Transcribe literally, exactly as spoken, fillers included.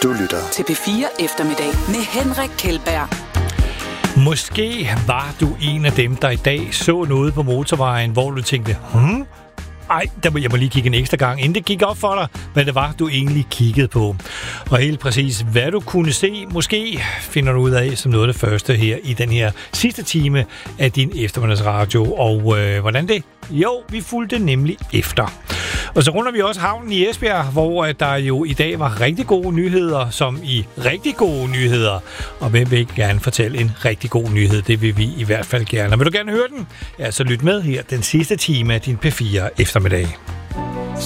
Du lytter til P fire Eftermiddag med Henrik Kjeldberg. Måske var du en af dem, der i dag så noget på motorvejen, hvor du tænkte, hmm? Ej, der må jeg må lige kigge en ekstra gang, inden det gik op for dig, hvad det var, du egentlig kiggede på. Og helt præcis, hvad du kunne se, måske finder du ud af som noget af det første her i den her sidste time af din eftermiddagsradio. Og øh, hvordan det? Jo, vi fulgte nemlig efter. Og så runder vi også havnen i Esbjerg, hvor der jo i dag var rigtig gode nyheder, som i rigtig gode nyheder. Og hvem vil ikke gerne fortælle en rigtig god nyhed? Det vil vi i hvert fald gerne. Og vil du gerne høre den? Ja, så lyt med her den sidste time af din P fire Eftermiddag.